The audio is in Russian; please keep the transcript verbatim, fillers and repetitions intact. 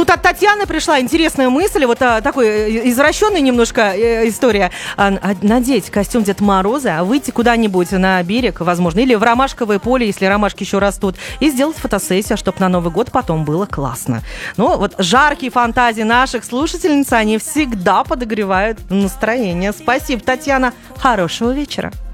Тут от Татьяны пришла интересная мысль, вот а, такой извращенная немножко э, история. А, надеть костюм Деда Мороза, выйти куда-нибудь на берег, возможно, или в ромашковое поле, если ромашки еще растут, и сделать фотосессию, чтобы на Новый год потом было классно. Ну, вот жаркие фантазии наших слушательниц, они всегда подогревают настроение. Спасибо, Татьяна. Хорошего вечера.